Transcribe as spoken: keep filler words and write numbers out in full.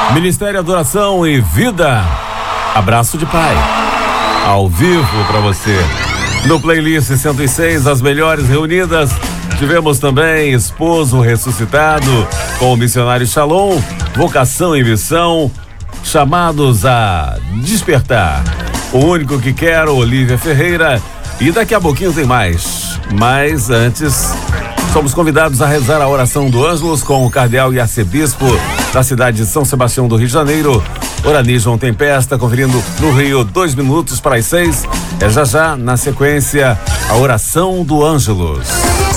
Ministério Adoração e Vida. Abraço de pai. Ao vivo para você. No playlist cento e seis, as melhores reunidas. Tivemos também Esposo Ressuscitado com o missionário Shalom, Vocação e Missão, Chamados a Despertar. O Único que Quero, Olívia Ferreira. E daqui a pouquinho tem mais. Mas antes, somos convidados a rezar a oração do Ângelus com o cardeal e arcebispo da cidade de São Sebastião do Rio de Janeiro, Oranísio Tempesta, conferindo no Rio, dois minutos para as seis. É já já, na sequência, a oração do Ângelus.